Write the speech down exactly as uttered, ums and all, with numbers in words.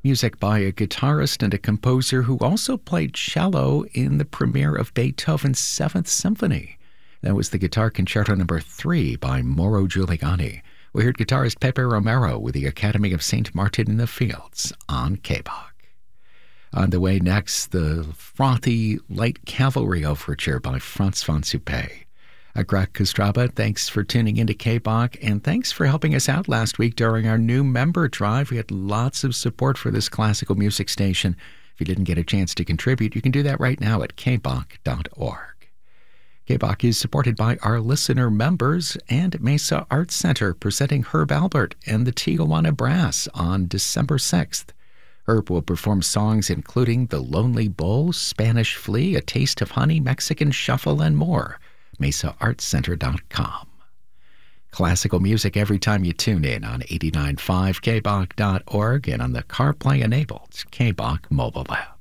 Music by a guitarist and a composer who also played cello in the premiere of Beethoven's Seventh Symphony. That was the Guitar Concerto Number three by Mauro Giuliani. We heard guitarist Pepe Romero with the Academy of Saint Martin in the Fields on K B O C. On the way next, the frothy Light Cavalry Overture by Franz von Suppé. Greg Kostraba, thanks for tuning into K B O C, and thanks for helping us out last week during our new member drive. We had lots of support for this classical music station. If you didn't get a chance to contribute, you can do that right now at k b o c dot org. K B O C is supported by our listener members and Mesa Arts Center, presenting Herb Alpert and the Tijuana Brass on December sixth. Herb will perform songs including The Lonely Bull, Spanish Flea, A Taste of Honey, Mexican Shuffle, and more. mesa arts center dot com. Classical music every time you tune in on eighty-nine point five k b o c dot org and on the CarPlay-enabled K B O C mobile app.